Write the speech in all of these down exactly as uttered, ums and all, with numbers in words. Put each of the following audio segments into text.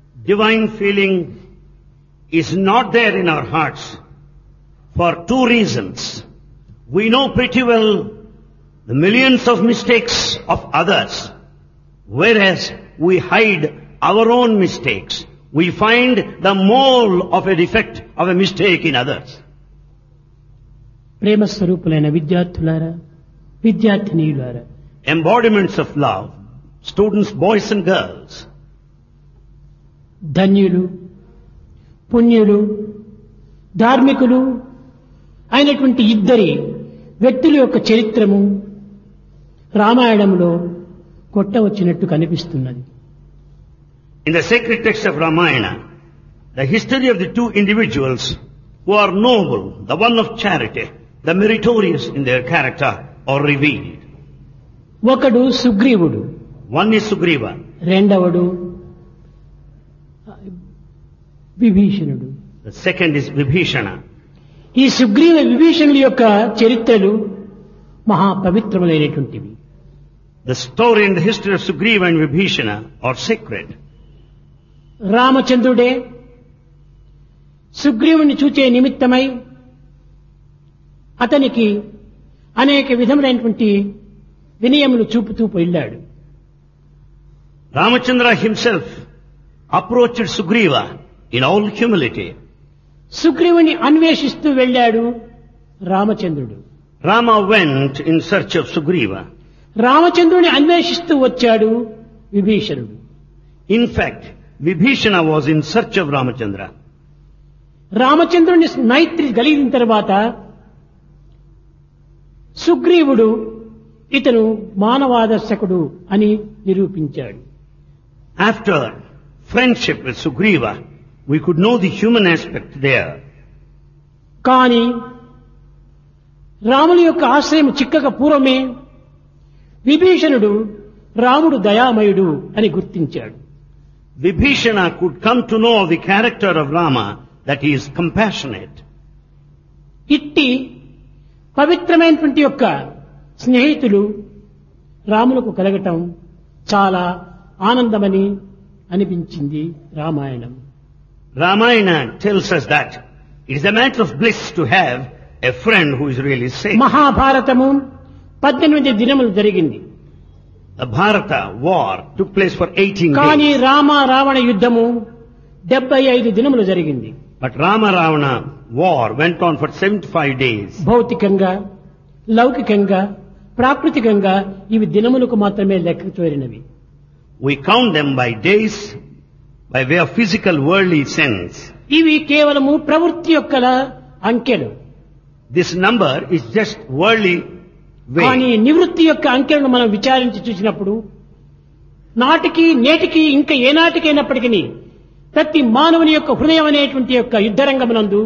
divine feeling is not there in our hearts for two reasons. We know pretty well the millions of mistakes of others, whereas we hide our own mistakes. We find the mole of a defect of a mistake in others. ప్రేమ స్వరూపులైన విద్యార్థులారా, విద్యార్థినీయులారా, Embodiments of love, students, boys and girls, ధన్యులు, పుణ్యులు, ధార్మికులు అయినటువంటి ఇద్దరి వ్యక్తుల యొక్క చరిత్రము రామాయణంలో కొట్టవచ్చినట్టు కనిపిస్తున్నది. in the sacred text of Ramayana, the history of the two individuals who are noble, the one of charity, the meritorious in their character, are revealed. ఒకడు సుగ్రీవుడు, One is Sugriva, రెండవడు విభీషణుడు. the second is Vibhishana. ఈ సుగ్రీవ విభీషణుల యొక్క చరిత్రలు మహా పవిత్రములైనటువంటివి. The story and the history of Sugriva and Vibhishana are sacred. రామచంద్రుడే సుగ్రీవుని చూచే నిమిత్తమై అతనికి అనేక విధములైనటువంటి వినయములు చూపుతూ వెళ్ళాడు. Ramachandra himself approached Sugriva in all humility. సుగ్రీవుని అన్వేషిస్తూ వెళ్ళాడు రామచంద్రుడు. Rama went in search of Sugriva. రామచంద్రుని అన్వేషిస్తూ వచ్చాడు విభీషణుడు. In fact, Vibhishana was in search of Ramachandra. రామచంద్రుని మైత్రి కలిగిన తర్వాత సుగ్రీవుడు ఇతను మానవాదర్శకుడు అని నిరూపించాడు. After friendship with Sugriva, we could know the human aspect there. కానీ రాముని యొక్క ఆశ్రయం చిక్కక పూర్వమే విభీషణుడు రాముడు దయామయుడు అని గుర్తించాడు. Vibhishana could come to know the character of Rama, that he is compassionate. ఇట్టి పవిత్రమైనటువంటి యొక్క స్నేహితులు రాములకు కలగటం చాలా ఆనందమని అనిపించింది Ramayanam. Ramayana tells us that it is a matter of bliss to have a friend who is really safe. మహాభారతము పద్దెనిమిది దినములు జరిగింది. The Bharata war took place for eighteen కానీ days. రామ రావణ యుద్ధము డెబ్బై ఐదు దినములు జరిగింది. But Rama Ravana war went on for seventy-five days. భౌతికంగా, లౌకికంగా, ప్రాకృతికంగా ఇవి దినములకు మాత్రమే లెక్క చేరినవి. We count them by days, by way of physical worldly sense. ఇవి కేవలము ప్రవృత్తి యొక్క అంకెలు. This number is just worldly కానీ way. నివృత్తి యొక్క అంకెలను మనం విచారించి చూసినప్పుడు నాటికి నేటికి ఇంకా ఏనాటికైనప్పటికీ ప్రతి మానవుని యొక్క హృదయం అనేటువంటి యొక్క యుద్ధరంగమునందు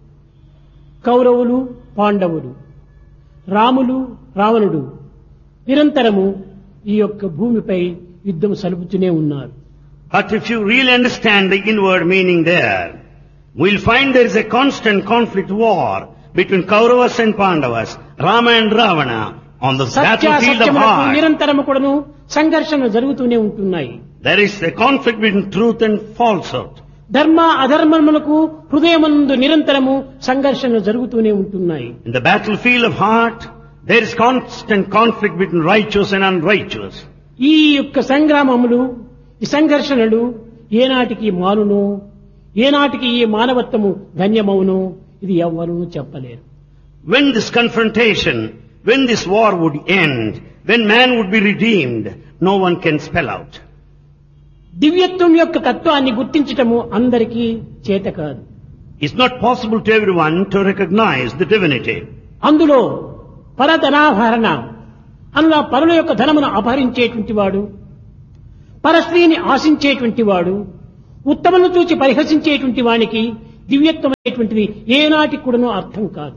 కౌరవులు, పాండవులు, రాములు, రావణుడు నిరంతరము ఈ యొక్క భూమిపై యుద్ధం సలుపుతూనే ఉన్నారు. But if you really understand the inward meaning there, we'll find there is a constant conflict war between Kauravas and Pandavas, Rama and Ravana on the battlefield of సత్యాసత్యములకు heart. నిరంతరము కూడాను సంఘర్షణలు జరుగుతూనే ఉంటున్నాయి. There is a conflict between truth and falsehood. ధర్మ అధర్మములకు హృదయమందు నిరంతరము సంఘర్షణలు జరుగుతూనే ఉంటున్నాయి. In the battlefield of heart, there is constant conflict between righteous and unrighteous. ఈ యొక్క సంగ్రామములు, ఈ సంఘర్షణలు ఏనాటికి మానునో, ఏనాటికి ఈ మానవత్వము ధన్యమవునో ఇది ఎవ్వరూ చెప్పలేరు. When this confrontation, when this war would end, when man would be redeemed, no one can spell out. దివ్యత్వం యొక్క తత్వాన్ని గుర్తించటము అందరికీ చేత కాదు. It's not possible to everyone to recognize the divinity. అందులో పరధనాభరణ అందులో పరుల యొక్క ధనమును అపహరించేటువంటి వాడు, పరస్త్రీని ఆశించేటువంటి వాడు, ఉత్తమను చూచి పరిహసించేటువంటి వానికి దివ్యత్వం అనేటువంటిది ఏనాటికి కూడాను అర్థం కాదు.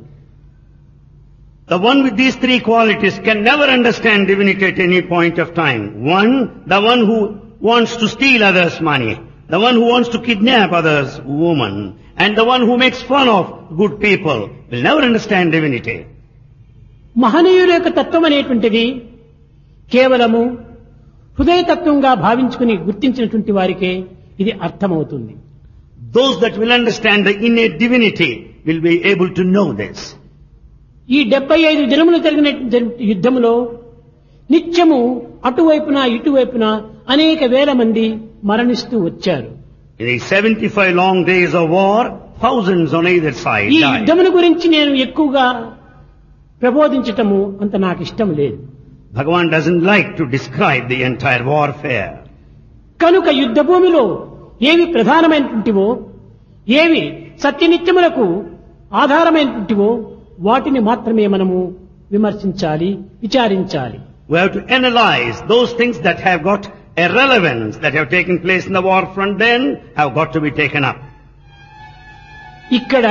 The one with these three qualities can never understand divinity at any point of time. One, the one who wants to steal others' money, the one who wants to kidnap others' woman, and the one who makes fun of good people will never understand divinity. మహనీయుల యొక్క తత్వం అనేటువంటిది కేవలము హృదయతత్వంగా భావించుకుని గుర్తించినటువంటి వారికే ఇది అర్థమవుతుంది. Those that will understand the innate divinity will be able to know this. ఈ డెబ్బై ఐదు దినములు జరిగిన యుద్ధములో నిత్యము అటువైపున ఇటువైపున అనేక వేల మంది మరణిస్తూ వచ్చారు. In the seventy-five long days of war, thousands on either side ఈ died. యుద్ధముల గురించి నేను ఎక్కువగా ప్రబోధించటము అంత నాకు ఇష్టం లేదు. Bhagavan doesn't like to describe the entire warfare. కనుక యుద్ధ భూమిలో ఏవి ప్రధానమైనటువంటివో, ఏవి సత్యనిత్యములకు ఆధారమైనటువంటివో వాటిని మాత్రమే మనము విమర్శించాలి, విచారించాలి. We have to analyze those things that have got a relevance, that have taken place in the war front, then have got to be taken up. ఇక్కడ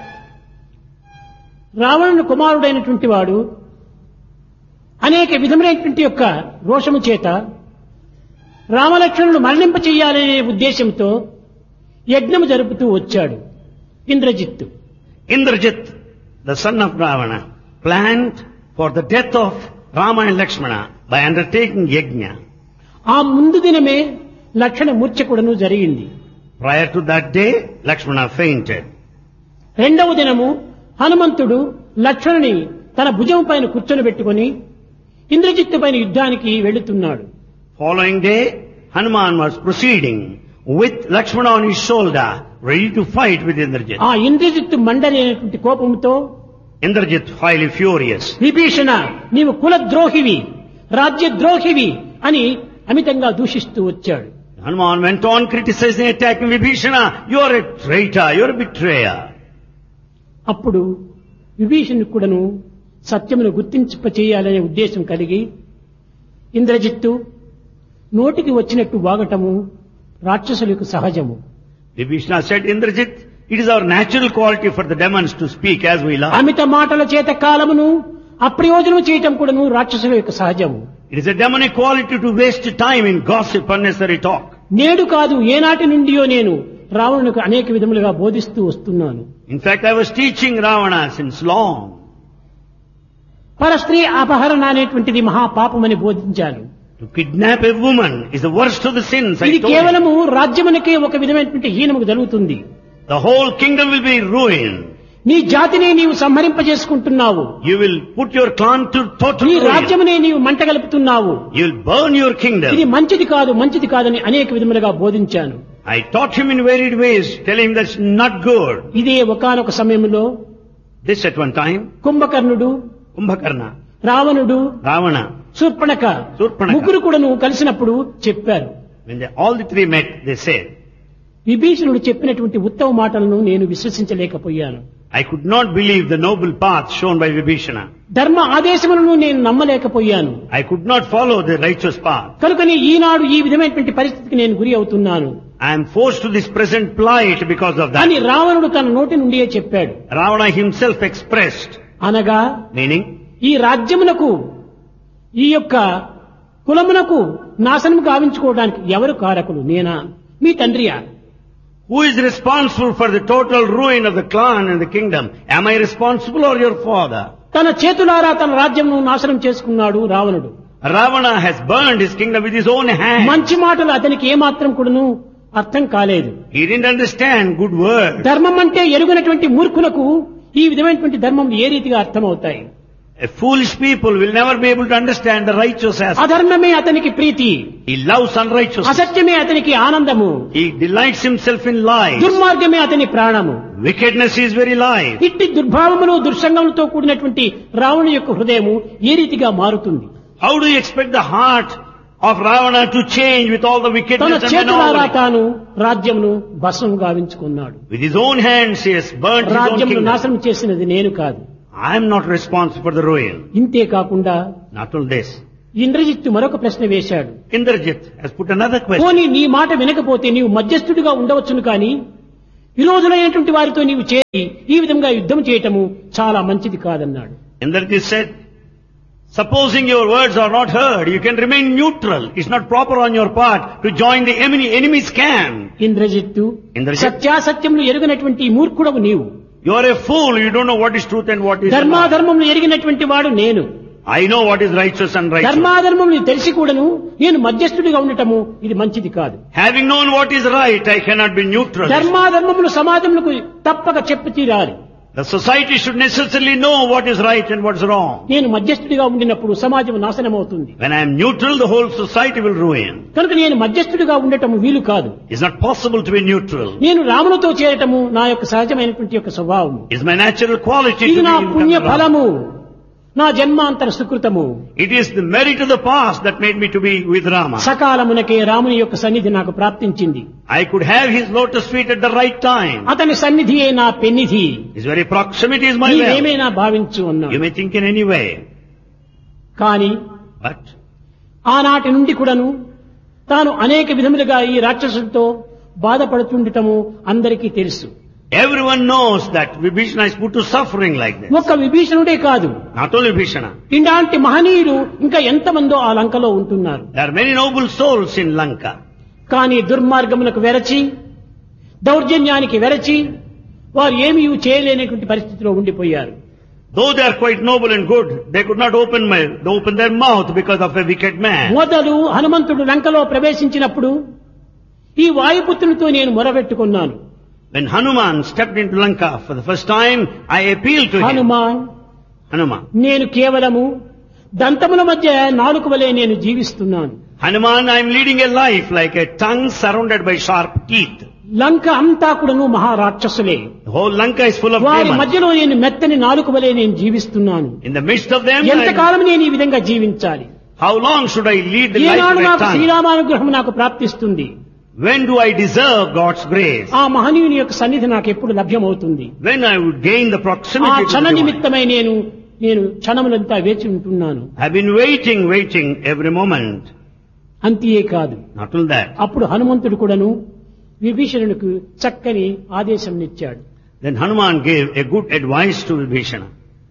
రావణుని కుమారుడైనటువంటి వాడు అనేక విధములైనటువంటి యొక్క రోషము చేత రామలక్ష్మణులు మరణింప చెయ్యాలనే ఉద్దేశంతో యజ్ఞము జరుపుతూ వచ్చాడు Indrajit. Indrajit, the son of Ravana, planned for the death of Rama and Lakshmana by undertaking yajna. ఆ ముందు దినమే లక్షణ మూర్ఛకుడను జరిగింది. Prior to that day, Lakshmana fainted. రెండవ దినము హనుమంతుడు లక్ష్మణుని తన భుజం పైన కూర్చొని పెట్టుకుని ఇంద్రజిత్తు పైన యుద్ధానికి వెళుతున్నాడు. Following day, Hanuman was proceeding with Lakshmana on his shoulder, ready to fight with Indrajit. ఆ ఇంద్రజిత్తు మండలేనటువంటి కోపంతో Indrajit, highly furious, విభీషణ నీవు కులద్రోహివి, రాజ్యద్రోహివి అని అమితంగా దూషిస్తూ వచ్చాడు. Hanuman went on criticizing, attacking Vibhishana. You are a traitor, you are a betrayer. అప్పుడు విభీషణుడు కూడాను సత్యమును గుర్తింప చేయాలనే ఉద్దేశం కలిగి ఇంద్రజిత్తు నోటికి వచ్చినట్టు వాగటము రాక్షసులకు సహజము. Vibhishana said, Indrajit, it is our natural quality for the demons to speak as we love. అమిత మాటల చేత కాలమును అప్రయోజనం చేయటం కూడాను రాక్షసుల యొక్క సహజము. It is a demonic quality to waste time in gossip, unnecessary talk. నేడు కాదు ఏనాటి నుండియో నేను రావణునికి అనేక విధములుగా బోధిస్తూ వస్తున్నాను. In fact, I was teaching Ravana since long. పరస్త్రీ అపహరణ అనేటువంటిది మహాపాపమని బోధించాను. To kidnap a woman is the worst of the sins, I ఇది told you. కేవలము రాజ్యమునకే ఒక విధమైనటువంటి హీనము జరుగుతుంది. The whole kingdom will be ruined. నీ జాతిని నీవు సంహరింపజేసుకుంటున్నావు. You will put your clan to total నీ ruin. రాజ్యమునే నీవు మంటగలుపుతున్నావు. You will burn your kingdom. ఇది మంచిది కాదు, మంచిది కాదని అనేక విధములుగా బోధించాను. I taught him in varied ways, telling him that's not good. ఇదే ఒకానొక సమయంలో This at one time, కుంభకర్ణుడు, Kumbhakarna, రావణుడు, Ravana, శూర్పణఖ శూర్పణఖ. ముగ్గురు కూడాను కలిసినప్పుడు చెప్పారు. when they, all the three met, they said, విభీషణుడు చెప్పినటువంటి ఉత్తమ మాటలను నేను విశ్వసించలేకపోయాను. I could not believe the noble path shown by Vibhishana. ధర్మ ఆదేశములను నేను నమ్మలేకపోయాను. I could not follow the righteous path. కనుకని ఈనాడు ఈ విధమైనటువంటి పరిస్థితికి నేను గురి అవుతున్నాను I am forced to this present plight because of అని that. రావణుడు తన నోటి నుండియే చెప్పాడు. Ravana himself expressed, అనగా meaning, ఈ రాజ్యమునకు ఈ యొక్క కులమునకు నాశనం గావించుకోవడానికి ఎవరు కారకులు? నేనా, మీ తండ్రియా? who is responsible for the total ruin of the clan and the kingdom? Am I responsible or your father? తన చేతులారా తన రాజ్యంను నాశనం చేసుకున్నాడు రావణుడు. Ravana has burned his kingdom with his own hand. మంచి మాటలు అతనికి ఏమాత్రం కూడాను అర్థం కాలేదు. He didn't understand good words. ధర్మం అంటే ఎరుగనటువంటి మూర్ఖులకు ఈ విధమైనటువంటి ధర్మం ఏ రీతిగా అర్థమవుతాయి? A foolish people will never be able to understand the righteous aspect. అధర్మమే అతనికి ప్రీతి, He loves unrighteousness. అసత్యమే అతనికి ఆనందము, He delights himself in lies. దుర్మార్గమే అతని ప్రాణము. Wickedness is very life. ఇట్టి దుర్భావములు దుర్సంగములతో కూడినటువంటి రావణుని యొక్క హృదయము ఏ రీతిగా మారుతుంది? How do you expect the heart of Ravana to change with all the తన wickedness and చేతులారా anomaly? తాను రాజ్యమును భస్మం గావించుకున్నాడు. With his own hands he has burnt his own రాజ్యమును kingdom. నాశనం చేసినది నేను కాదు. I am not responsible for the ruin. ఇంతే కాకుండా Not only this, ఇంద్రజిత్తు మరొక ప్రశ్న వేశాడు. Indrajit has put another question. పోనీ నీ మాట వినకపోతే నీవు మధ్యస్థుడిగా ఉండవచ్చును కానీ విరోధులైనటువంటి వారితో నీవు చేరి ఈ విధంగా యుద్ధం చేయటము చాలా మంచిది కాదన్నాడు. Indrajit said, supposing your words are not heard, you can remain neutral. It's not proper on your part to join the enemy, enemy's camp. Indrajit, Indrajit, సత్యాసత్యములు ఎరుగనటువంటి ఈ మూర్ఖుడవు నీవు. You are a fool. You don't know what is truth and what is not. ధర్మాధర్మములు ఎరిగినటువంటి వాడు నేను. I know what is righteous and righteous. ధర్మాధర్మములు తెలిసి కూడాను నేను మధ్యస్థుడిగా ఉండటము ఇది మంచిది కాదు. Having known what is right, I cannot be neutral. ధర్మాధర్మములు సమాజములకు తప్పక చెప్పి తీరాలి. The society should necessarily know what is right and what is wrong. నేను మధ్యస్థుడిగా ఉండినప్పుడు సమాజం నాశనం అవుతుంది. When I am neutral, the whole society will ruin. కనుక నేను మధ్యస్థుడిగా ఉండటం వీలు కాదు. It's not possible to be neutral. నేను రామునితో చేరటము నా యొక్క సహజమైనటువంటి యొక్క స్వభావము. It's my natural quality ఇది to నా be పుణ్య in ఫలము, నా జన్మాంతర సుకృతము. It is the merit of the past that made me to be with Rama. సకాలమునకే రాముని యొక్క సన్నిధి నాకు ప్రాప్తించింది. I could have his lotus feet at the right time. అతని సన్నిధియే నా పెన్నిధి. His very proximity is my well. నీవేమైనా భావించు అన్నా. You may think in any way. కానీ But ఆనాటి నుండి కూడాను తాను అనేక విధములుగా ఈ రాక్షసులతో బాధపడుతుండటము అందరికీ తెలుసు. everyone knows that Vibhishana is put to suffering like this. ఒక్క విభీషణుడే కాదు, Not only Vibhishana. ఇలాంటి మహనీయులు ఇంకా ఎంతమందో ఆ లంకలో ఉంటున్నారు. There are many noble souls in Lanka. కానీ దుర్మార్గములకు వెరచి, దౌర్జన్యానికి వెరచి వారు ఏమీ చేయలేనటువంటి పరిస్థితిలో ఉండిపోయారు. Though they are quite noble and good, they could not open, my, they open their mouth because of a wicked man. మొదలు హనుమంతుడు లంకలో ప్రవేశించినప్పుడు ఈ వాయుపుత్రునితో నేను మొరబెట్టుకున్నాను. When Hanuman stepped into Lanka for the first time, I appealed to him. Hanuman, Hanuman. నేను కేవలము దంతముల మధ్య నాలుక వలె నేను జీవిస్తున్నాను. Hanuman, I am leading a life like a tongue surrounded by sharp teeth. లంక అంతా కూడాను మహారాక్షసులే. The whole Lanka is full of వారి demons. మధ్యలో నేను మెత్తని నాలుక వలె నేను జీవిస్తున్నాను. In the midst of them, I, ఎంతకాలం నేను ఈ విధంగా జీవించాలి? how long should I lead the life ఏనాడు of a నాకు tongue? శ్రీరామానుగ్రహం నాకు ప్రాప్తిస్తుంది? When do I deserve God's grace? ఆ మహనీయుని యొక్క సన్నిధి నాకు ఎప్పుడు లభ్యమవుతుంది? When I would gain the ఆ proximity to క్షణ the divine. నిమిత్తమై నేను నేను క్షణములంతా వేచి ఉంటున్నాను. I've been waiting, waiting every moment. అంతే కాదు, Not only that. అప్పుడు హనుమంతుడు కూడాను విభీషణునికి చక్కని ఆదేశం ఇచ్చాడు. Then Hanuman gave a good advice to Vibhishana.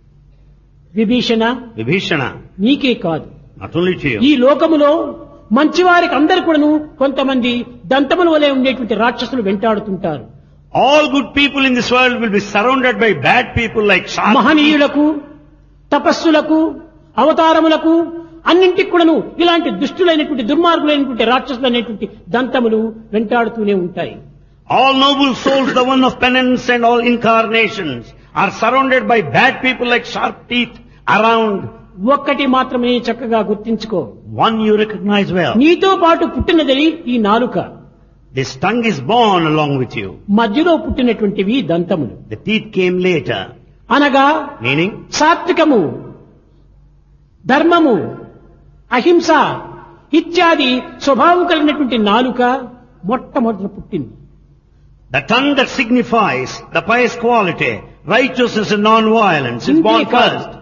Vibhishana, Vibhishana, నీకే కాదు, not only to ఈ you. లోకములో మంచివారికి అందరు కూడాను కొంతమంది దంతముల వలె ఉండేటువంటి రాక్షసులు వెంటాడుతుంటారు. All good people in this world will be surrounded by bad people like sharp teeth. మహనీయులకు, తపస్సులకు, అవతారములకు అన్నింటికి కూడాను ఇలాంటి దుష్టులైనటువంటి దుర్మార్గులైనటువంటి రాక్షసులు అనేటువంటి దంతములు వెంటాడుతూనే ఉంటాయి. All noble souls, the one of penance and all incarnations, are surrounded by bad people like sharp teeth around. ఒక్కటి మాత్రమే చక్కగా గుర్తించుకో, One you recognize well. నీతో పాటు పుట్టినది ఈ నాలుక, This tongue is born along with you. మధ్యలో పుట్టినటువంటివి దంతములు. The teeth came later. అనగా Meaning, సాత్వికము, ధర్మము, అహింస ఇత్యాది స్వభావం కలిగినటువంటి నాలుక మొట్టమొదట పుట్టింది. the tongue that signifies the pious quality, righteousness and non-violence is born ఇంతే కాదు, first.